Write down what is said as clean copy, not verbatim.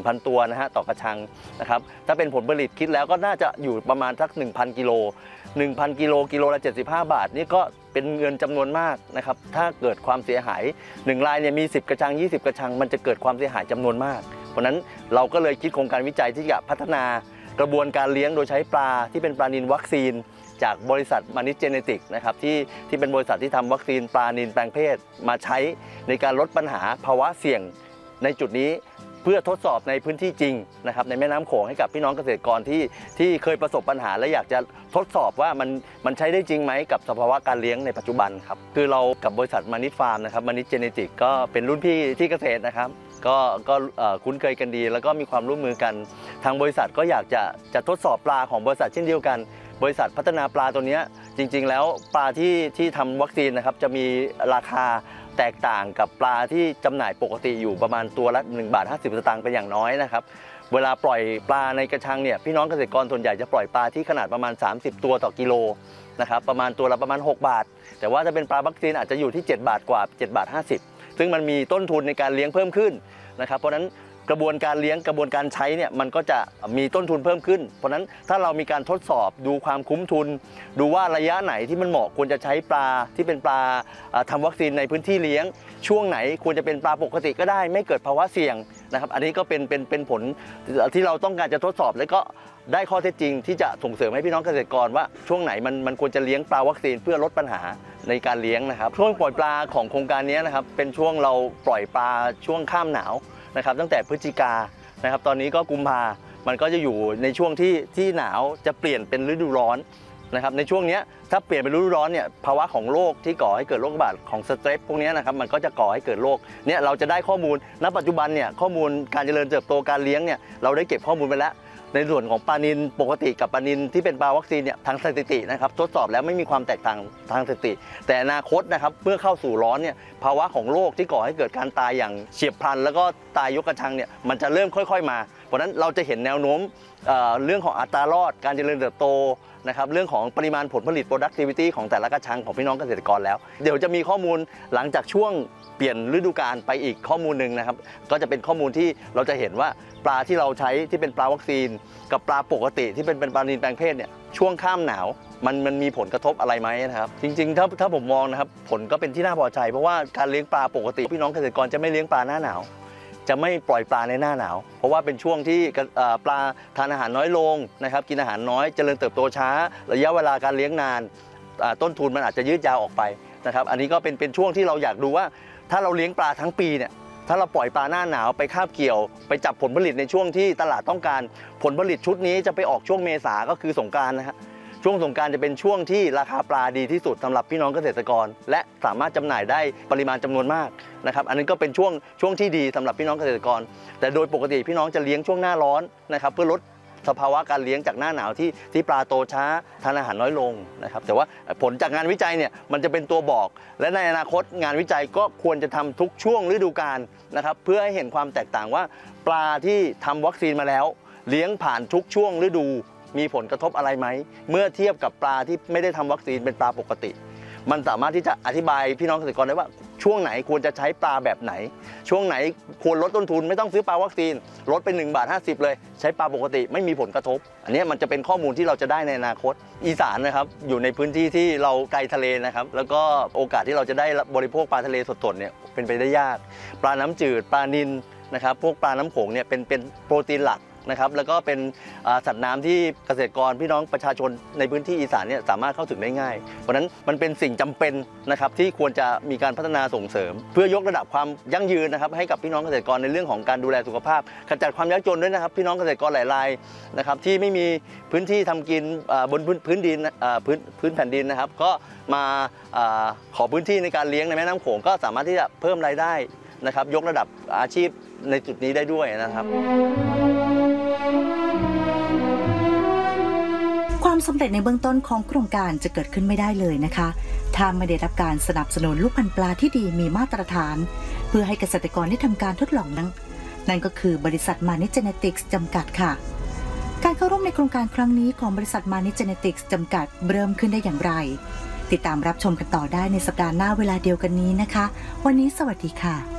1,000 ตัวนะฮะต่อกระชังนะครับถ้าเป็นผลผลิตคิดแล้วก็น่าจะอยู่ประมาณสัก 1,000 กิโล 1,000 กิโลกิโลละ75 บาทนี่ก็เป็นเงินจำนวนมากนะครับถ้าเกิดความเสียหาย1รายเนี่ยมี10กระชัง20กระชังมันจะเกิดความเสียหายจำนวนมากเพราะนั้นเราก็เลยคิดโครงการวิจัยที่จะพัฒนากระบวนการเลี้ยงโดยใช้ปลาที่เป็นปลานิลวัคซีนจากบริษัทมานิชเจเนติกนะครับที่เป็นบริษัทที่ทำวัคซีนปลานิลแปลงเพศมาใช้ในการลดปัญหาภาวะเสี่ยงในจุดนี้เพื่อทดสอบในพื้นที่จริงนะครับในแม่น้ำโขงให้กับพี่น้องเกษตรกรที่เคยประสบปัญหาและอยากจะทดสอบว่ามันใช้ได้จริงไหมกับสภาวะการเลี้ยงในปัจจุบันครับคือเรากับบริษัทมานิชฟาร์มนะครับมานิชเจเนติกก็เป็นรุ่นพี่ที่เกษตรนะครับก็คุ้นเคยกันดีแล้วก็มีความร่วมมือกันทางบริษัทก็อยากจะทดสอบปลาของบริษัทเช่นเดียวกันบริษัทพัฒนาปลาตัวนี้จริงๆแล้วปลาที่ทำวัคซีนนะครับจะมีราคาแตกต่างกับปลาที่จำหน่ายปกติอยู่ประมาณตัวละ1.50 บาทเป็นอย่างน้อยนะครับเวลาปล่อยปลาในกระชังเนี่ยพี่น้องเกษตรกรส่วนใหญ่จะปล่อยปลาที่ขนาดประมาณ30ตัวต่อกิโลนะครับประมาณตัวละประมาณ6 บาทแต่ว่าถ้าเป็นปลาวัคซีนอาจจะอยู่ที่7 บาทกว่า7.50 บาทซึ่งมันมีต้นทุนในการเลี้ยงเพิ่มขึ้นนะครับเพราะฉะนั้นกระบวนการเลี้ยงกระบวนการใช้เนี่ยมันก็จะมีต้นทุนเพิ่มขึ้นเพราะฉะนั้นถ้าเรามีการทดสอบดูความคุ้มทุนดูว่าระยะไหนที่มันเหมาะควรจะใช้ปลาที่เป็นปลาทำวัคซีนในพื้นที่เลี้ยงช่วงไหนควรจะเป็นปลาปกติก็ได้ไม่เกิดภาวะเสี่ยงนะครับอันนี้ก็เป็นผลที่เราต้องการจะทดสอบและก็ได้ข้อเท็จจริงที่จะส่งเสริมให้พี่น้องเกษตรกรว่าช่วงไหนมันควรจะเลี้ยงปลาวัคซีนเพื่อลดปัญหาในการเลี้ยงนะครับช่วงปล่อยปลาของโครงการนี้นะครับเป็นช่วงเราปล่อยปลาช่วงข้ามหนาวนะครับตั้งแต่พฤศจิกานะครับตอนนี้ก็กุมภามันก็จะอยู่ในช่วงที่หนาวจะเปลี่ยนเป็นฤดูร้อนนะครับในช่วงนี้ถ้าเปลี่ยนเป็นฤดูร้อนเนี่ยภาวะของโรคที่ก่อให้เกิดโรคระบาดของสเตรปพวกนี้นะครับมันก็จะก่อให้เกิดโรคเนี่ยเราจะได้ข้อมูลณปัจจุบันเนี่ยข้อมูลการเจริญเติบโตการเลี้ยงเนี่ยเราได้เก็บข้อมูลไปแล้วในส่วนของปลานิลปกติกับปลานิลที่เป็นปลาวัคซีนเนี่ยทางสถิตินะครับทดสอบแล้วไม่มีความแตกต่างทางสถิติแต่อนาคตนะครับเมื่อเข้าสู่ร้อนเนี่ยภาวะของโรคที่ก่อให้เกิดการตายอย่างเฉียบพลันแล้วก็ตายยกกระชังเนี่ยมันจะเริ่มค่อยๆมาเพราะฉะนั้นเราจะเห็นแนวโน้มเรื่องของอัตรารอดการเจริญเติบโตนะครับเรื่องของปริมาณผลผลิต productivity ของแต่ละกระชังของพี่น้องเกษตรกรแล้วเดี๋ยวจะมีข้อมูลหลังจากช่วงเปลี่ยนฤดูกาลไปอีกข้อมูลหนึ่งนะครับก็จะเป็นข้อมูลที่เราจะเห็นว่าปลาที่เราใช้ที่เป็นปลาวัคซีนกับปลาปกติที่เป็นปลานิลแปลงเพศเนี่ยช่วงข้ามหนาวมันมีผลกระทบอะไรไหมนะครับจริงๆถ้าผมมองนะครับผลก็เป็นที่น่าพอใจเพราะว่าการเลี้ยงปลาปกติพี่น้องเกษตรกรจะไม่เลี้ยงปลาหน้าหนาวจะไม่ปล่อยปลาในหน้าหนาวเพราะว่าเป็นช่วงที่ปลาทานอาหารน้อยลงนะครับกินอาหารน้อยเจริญเติบโตช้าระยะเวลาการเลี้ยงนานต้นทุนมันอาจจะยืดยาวออกไปนะครับอันนี้ก็เป็นช่วงที่เราอยากดูว่าถ้าเราเลี้ยงปลาทั้งปีเนี่ยถ้าเราปล่อยปลาหน้าหนาวไปคาบเกี่ยวไปจับผลผลิตในช่วงที่ตลาดต้องการผลผลิตชุดนี้จะไปออกช่วงเมษาก็คือสงกรานต์นะฮะช่วงสงกรานต์จะเป็นช่วงที่ราคาปลาดีที่สุดสำหรับพี่น้องเกษตรกรและสามารถจำหน่ายได้ปริมาณจำนวนมากนะครับอันนี้ก็เป็นช่วงที่ดีสำหรับพี่น้องเกษตรกรแต่โดยปกติพี่น้องจะเลี้ยงช่วงหน้าร้อนนะครับเพื่อลดสภาวะการเลี้ยงจากหน้าหนาวที่ปลาโตช้าทานอาหารน้อยลงนะครับแต่ว่าผลจากงานวิจัยเนี่ยมันจะเป็นตัวบอกและในอนาคตงานวิจัยก็ควรจะทำทุกช่วงฤดูกาลนะครับเพื่อให้เห็นความแตกต่างว่าปลาที่ทำวัคซีนมาแล้วเลี้ยงผ่านทุกช่วงฤดูมีผลกระทบอะไรไหมเมื่อเทียบกับปลาที่ไม่ได้ทำวัคซีนเป็นปลาปกติมันสามารถที่จะอธิบายพี่น้องเกษตรกรได้ว่าช่วงไหนควรจะใช้ปลาแบบไหนช่วงไหนควรลดต้นทุนไม่ต้องซื้อปลาวัคซีนลดเป็น1.50 บาทเลยใช้ปลาปกติไม่มีผลกระทบอันนี้มันจะเป็นข้อมูลที่เราจะได้ในอนาคตอีสานนะครับอยู่ในพื้นที่ที่เราไกลทะเลนะครับแล้วก็โอกาสที่เราจะได้บริโภคปลาทะเลสดๆเนี่ยเป็นไปได้ยากปลาน้ำจืดปลานิลนะครับพวกปลาน้ำโขงเนี่ยเป็นโปรตีนหลักนะครับแล้วก็เป็นสัตว์น้ำที่เกษตรกรพี่น้องประชาชนในพื้นที่อีสานเนี่ยสามารถเข้าถึงได้ง่ายเพราะฉะนั้นมันเป็นสิ่งจำเป็นนะครับที่ควรจะมีการพัฒนาส่งเสริมเพื่อยกระดับความยั่งยืนนะครับให้กับพี่น้องเกษตรกรในเรื่องของการดูแลสุขภาพขจัดความยากจนด้วยนะครับพี่น้องเกษตรกรหลายรายนะครับที่ไม่มีพื้นที่ทำกินบนพื้นดินพื้นแผ่นดินนะครับก็มาขอพื้นที่ในการเลี้ยงในแม่น้ำโขงก็สามารถที่จะเพิ่มรายได้นะครับยกระดับอาชีพในจุดนี้ได้ด้วยนะครับความสำเร็จในเบื้องต้นของโครงการจะเกิดขึ้นไม่ได้เลยนะคะถ้าไม่ได้รับการสนับสนุนลูกพันธุ์ปลาที่ดีมีมาตรฐานเพื่อให้เกษตรกรได้ทำการทดลองนั่นก็คือบริษัทมานิชเจเนติกส์จำกัดค่ะการเข้าร่วมในโครงการครั้งนี้ของบริษัทมานิชเจเนติกส์จำกัดเริ่มขึ้นได้อย่างไรติดตามรับชมกันต่อได้ในสัปดาห์หน้าเวลาเดียวกันนี้นะคะวันนี้สวัสดีค่ะ